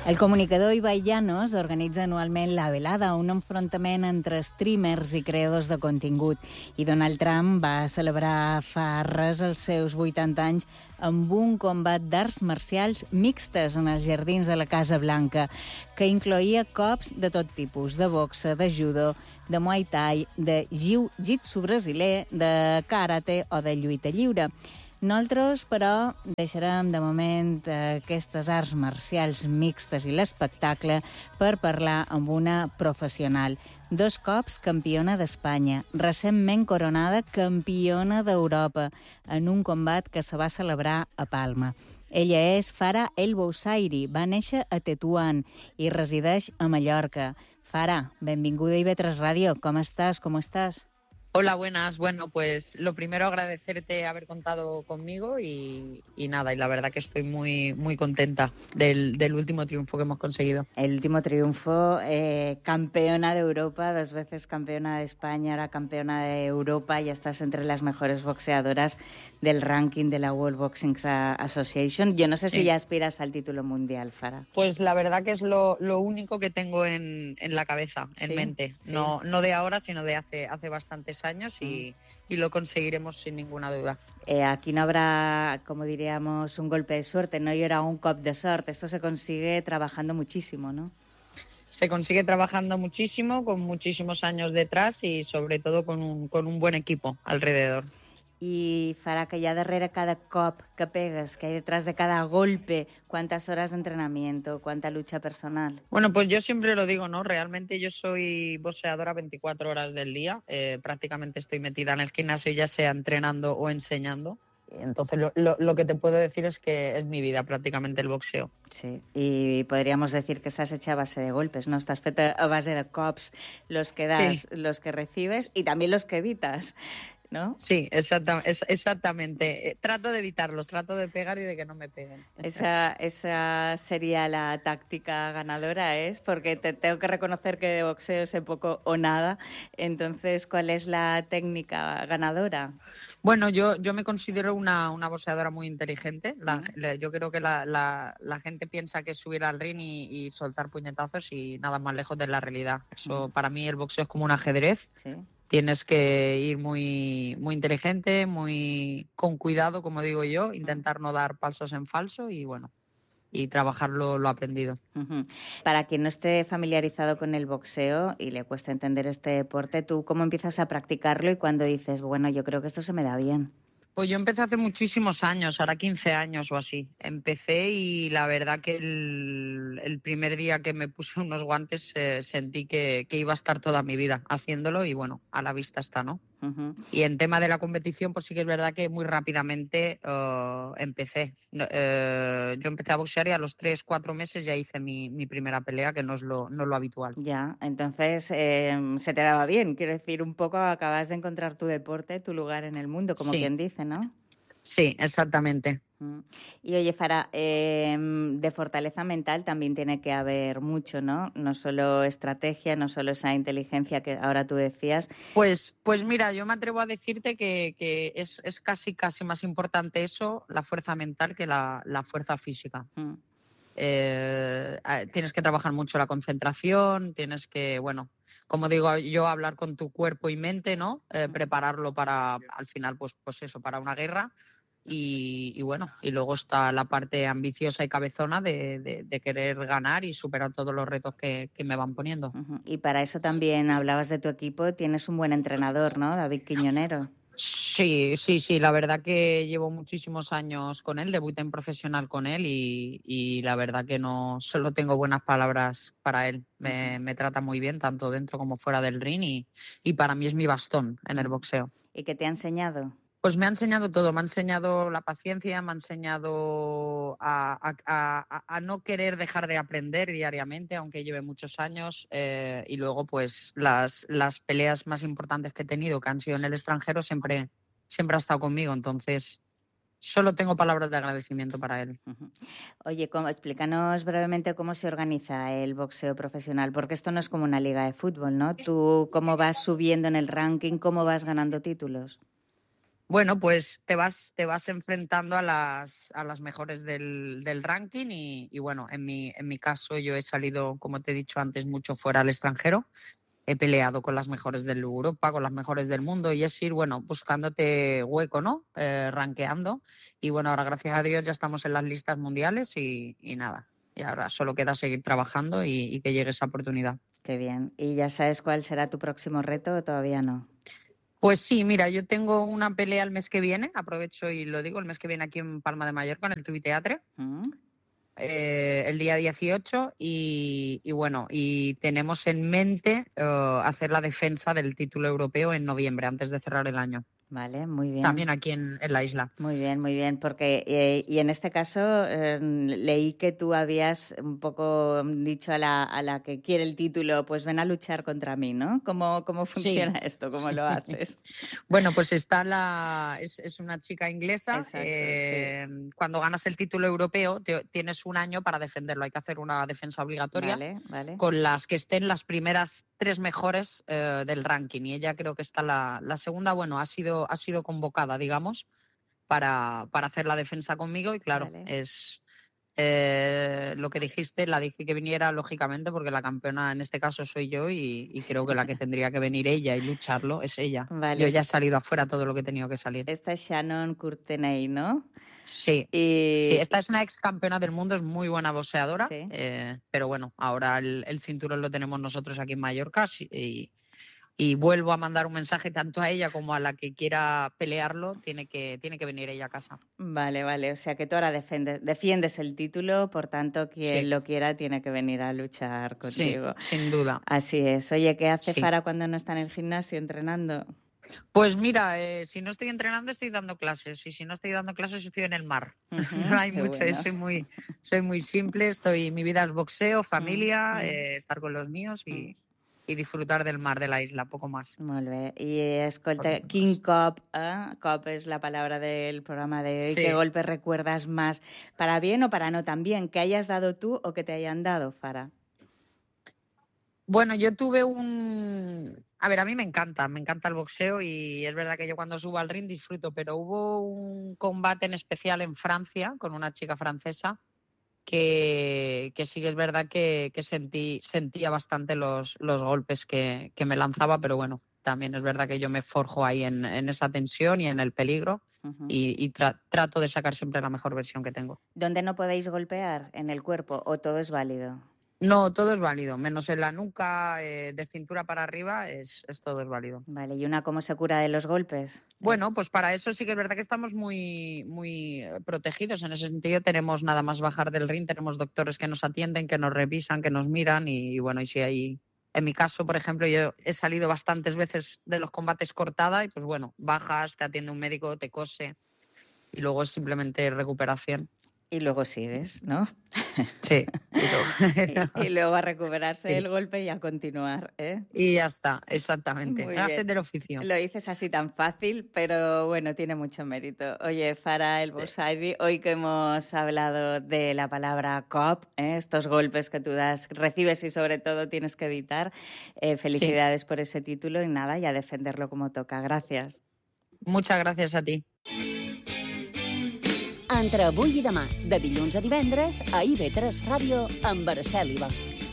El comunicador Ibai Llanos organitza anualment La Velada, un enfrontament entre streamers i creadors de contingut. I Donald Trump va celebrar fa res els seus 80 anys amb un combat d'arts marcials mixtes en els jardins de la Casa Blanca, que incloïa cops de tot tipus, de boxa, de judo, de muay thai, de jiu-jitsu brasiler, de karate o de lluita lliure. Nosaltres, però, deixarem de moment aquestes arts marcials mixtes i l'espectacle per parlar amb una professional. 2 cops campiona d'Espanya, recentment coronada campiona d'Europa en un combat que se va celebrar a Palma. Ella és Farah El Boussairi, va néixer a Tetuán i resideix a Mallorca. Farah, benvinguda a IB3 Ràdio. Com estàs? Com estàs? Hola, buenas. Bueno, pues lo primero agradecerte haber contado conmigo y nada, y la verdad que estoy muy contenta del último triunfo que hemos conseguido. El último triunfo, campeona de Europa, 2 veces campeona de España, ahora campeona de Europa, ya estás entre las mejores boxeadoras del ranking de la World Boxing Association. Yo no sé si ya aspiras al título mundial, Farah. Pues la verdad que es lo único que tengo en la cabeza, en mente. Sí. No de ahora, sino de hace bastantes años y lo conseguiremos sin ninguna duda. Aquí no habrá, como diríamos, un golpe de suerte, no hi haurà un cop de sort. Esto se consigue trabajando muchísimo, ¿no? Se consigue trabajando muchísimo, con muchísimos años detrás y sobre todo con un buen equipo alrededor. I Farah, que hi ha darrere cada cop que pegues, que hay detrás de cada golpe, ¿cuántas horas de entrenamiento, cuánta lucha personal? Bueno, pues yo siempre lo digo, ¿no? Realmente yo soy boxeadora 24 horas del día. Prácticamente estoy metida en el gimnasio, ya sea entrenando o enseñando. Entonces lo que te puedo decir es que es mi vida prácticamente el boxeo. Sí, y podríamos decir que estás hecha a base de golpes, ¿no? Estás feta a base de cops, los que das, sí, los que recibes y también los que evitas, ¿no? Sí, exactamente. Trato de evitarlos, trato de pegar y de que no me peguen. Esa sería la táctica ganadora, ¿es? Porque te tengo que reconocer que de boxeo sé poco o nada. Entonces, ¿cuál es la técnica ganadora? Bueno, yo me considero una boxeadora muy inteligente. Yo creo que la gente piensa que es subir al ring y soltar puñetazos y nada más lejos de la realidad. Eso, para mí el boxeo es como un ajedrez. Sí. Tienes que ir muy inteligente, muy con cuidado, como digo yo, intentar no dar pasos en falso y bueno, y trabajar lo aprendido. Para quien no esté familiarizado con el boxeo y le cuesta entender este deporte, ¿tú cómo empiezas a practicarlo y cuando dices, bueno, yo creo que esto se me da bien? Pues yo empecé hace muchísimos años, ahora 15 años o así. Empecé y la verdad que el primer día que me puse unos guantes sentí que iba a estar toda mi vida haciéndolo y bueno, a la vista está, ¿no? Y en tema de la competición, pues sí que es verdad que muy rápidamente empecé. Yo empecé a boxear y a los 3-4 meses ya hice mi primera pelea, que no es lo habitual. Ya, entonces se te daba bien. Quiero decir, un poco acabas de encontrar tu deporte, tu lugar en el mundo, como quien dice, ¿no? Sí, exactamente. Y oye, Farah, de fortaleza mental también tiene que haber mucho, ¿no? No solo estrategia, no solo esa inteligencia que ahora tú decías. Pues mira, yo me atrevo a decirte que es casi más importante eso, la fuerza mental, que la fuerza física. Tienes que trabajar mucho la concentración, tienes que, bueno, como digo yo, hablar con tu cuerpo y mente, ¿no? Prepararlo para, al final, pues eso, para una guerra. Y bueno, y luego está la parte ambiciosa y cabezona de querer ganar y superar todos los retos que me van poniendo. Y para eso también hablabas de tu equipo, tienes un buen entrenador, ¿no? David Quiñonero. Sí, la verdad que llevo muchísimos años con él, debuté en profesional con él y la verdad que no solo tengo buenas palabras para él. Me trata muy bien, tanto dentro como fuera del ring y para mí es mi bastón en el boxeo. ¿Y qué te ha enseñado? Pues me ha enseñado todo, me ha enseñado la paciencia, me ha enseñado a no querer dejar de aprender diariamente, aunque lleve muchos años, y luego pues las peleas más importantes que he tenido, que han sido en el extranjero, siempre ha estado conmigo, entonces solo tengo palabras de agradecimiento para él. Oye, explícanos brevemente cómo se organiza el boxeo profesional, porque esto no es como una liga de fútbol, ¿no? Tú cómo vas subiendo en el ranking, cómo vas ganando títulos. Bueno, pues te vas enfrentando a las mejores del ranking y bueno, en mi caso yo he salido, como te he dicho antes, mucho fuera al extranjero. He peleado con las mejores de Europa, con las mejores del mundo y es ir, bueno, buscándote hueco, ¿no? Rankeando. Y bueno, ahora gracias a Dios ya estamos en las listas mundiales y nada. Y ahora solo queda seguir trabajando y que llegue esa oportunidad. Qué bien. ¿Y ya sabes cuál será tu próximo reto o todavía no? Pues sí, mira, yo tengo una pelea el mes que viene, aprovecho y lo digo, el mes que viene aquí en Palma de Mallorca, en el Tubi Teatre, el día 18 y bueno, y tenemos en mente hacer la defensa del título europeo en noviembre, antes de cerrar el año. Vale, muy bien. También aquí en la isla. Muy bien, porque y en este caso leí que tú habías un poco dicho a la que quiere el título, pues ven a luchar contra mí, ¿no? ¿Cómo funciona esto? ¿Cómo lo haces? Bueno, pues está es una chica inglesa. Exacto, sí. Cuando ganas el título europeo tienes un año para defenderlo. Hay que hacer una defensa obligatoria Vale. con las que estén las primeras 3 mejores del ranking. Y ella creo que está la segunda, bueno, ha sido convocada, digamos, para hacer la defensa conmigo. Y claro, Vale. es lo que dijiste, la dije que viniera lógicamente porque la campeona en este caso soy yo y creo que la que tendría que venir ella y lucharlo es ella. Vale. Yo ya he salido afuera todo lo que he tenido que salir. Esta es Shannon Courtenay, ¿no? Sí, esta es una ex campeona del mundo, es muy buena boxeadora, sí. pero bueno, ahora el cinturón lo tenemos nosotros aquí en Mallorca y vuelvo a mandar un mensaje tanto a ella como a la que quiera pelearlo, tiene que venir ella a casa. Vale, o sea que tú ahora defiendes el título, por tanto quien lo quiera tiene que venir a luchar contigo. Sí, sin duda. Así es. Oye, ¿qué hace Farah cuando no está en el gimnasio entrenando? Pues mira, si no estoy entrenando estoy dando clases y si no estoy dando clases estoy en el mar. No hay mucho, bueno. soy muy simple, mi vida es boxeo, familia, estar con los míos y disfrutar del mar de la isla, poco más. Molt bé. Y escolta, quin cop, cop es la palabra del programa de hoy, ¿qué golpe recuerdas más? ¿Para bien o para no tan bien? ¿Que hayas dado tú o que te hayan dado, Farah? Bueno, yo tuve a ver, a mí me encanta el boxeo y es verdad que yo cuando subo al ring disfruto, pero hubo un combate en especial en Francia con una chica francesa que sí que es verdad que sentía bastante los golpes que me lanzaba, pero bueno, también es verdad que yo me forjo ahí en esa tensión y en el peligro y trato de sacar siempre la mejor versión que tengo. ¿Dónde no podéis golpear? ¿En el cuerpo o todo es válido? No, todo es válido, menos en la nuca, de cintura para arriba, todo es válido. Vale, ¿y una cómo se cura de los golpes? Bueno, pues para eso sí que es verdad que estamos muy, muy protegidos. En ese sentido tenemos nada más bajar del ring, tenemos doctores que nos atienden, que nos revisan, que nos miran y bueno, y si hay... En mi caso, por ejemplo, yo he salido bastantes veces de los combates cortada y pues bueno, bajas, te atiende un médico, te cose y luego es simplemente recuperación. Y luego sigues, ¿no? Sí. Y luego a recuperarse el golpe y a continuar, ¿eh? Y ya está, exactamente. Haces del oficio. Lo dices así tan fácil, pero bueno, tiene mucho mérito. Oye, Farah El Boussaidi, hoy que hemos hablado de la palabra cop, estos golpes que tú recibes y sobre todo tienes que evitar, felicidades por ese título y nada, y a defenderlo como toca. Gracias. Muchas gracias a ti. Entre avui i demà, de dilluns a divendres, a IB3 Ràdio, amb Araceli Bosch.